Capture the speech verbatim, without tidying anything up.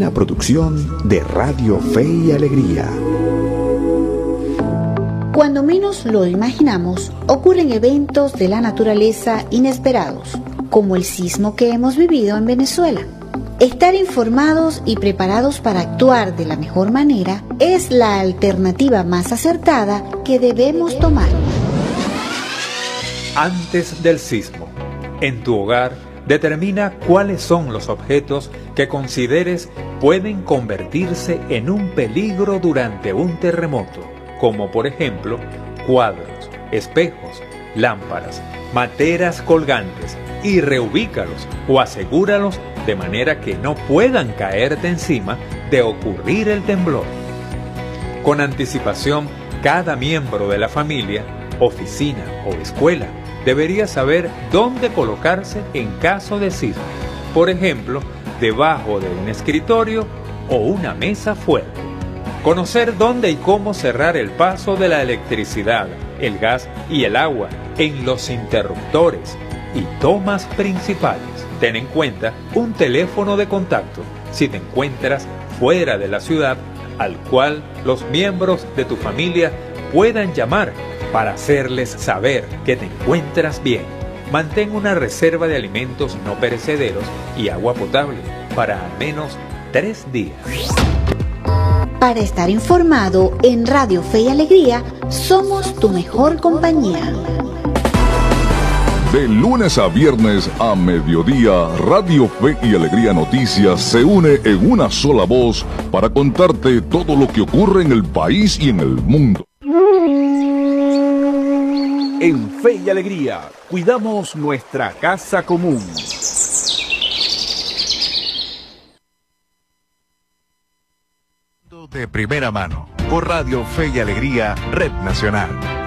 una producción de Radio Fe y Alegría. Cuando menos lo imaginamos, ocurren eventos de la naturaleza inesperados, como el sismo que hemos vivido en Venezuela. Estar informados y preparados para actuar de la mejor manera es la alternativa más acertada que debemos tomar. Antes del sismo, en tu hogar, determina cuáles son los objetos que consideres pueden convertirse en un peligro durante un terremoto, como por ejemplo cuadros, espejos, lámparas, materas colgantes, y reubícalos o asegúralos de manera que no puedan caerte encima de ocurrir el temblor. Con anticipación, cada miembro de la familia, oficina o escuela debería saber dónde colocarse en caso de sismo, por ejemplo, debajo de un escritorio o una mesa fuerte. Conocer dónde y cómo cerrar el paso de la electricidad, el gas y el agua en los interruptores y tomas principales. Ten en cuenta un teléfono de contacto si te encuentras fuera de la ciudad, al cual los miembros de tu familia puedan llamar para hacerles saber que te encuentras bien. Mantén una reserva de alimentos no perecederos y agua potable para al menos tres días. Para estar informado en Radio Fe y Alegría, somos tu mejor compañía. De lunes a viernes a mediodía, Radio Fe y Alegría Noticias se une en una sola voz para contarte todo lo que ocurre en el país y en el mundo. En Fe y Alegría, cuidamos nuestra casa común. De primera mano, por Radio Fe y Alegría, Red Nacional.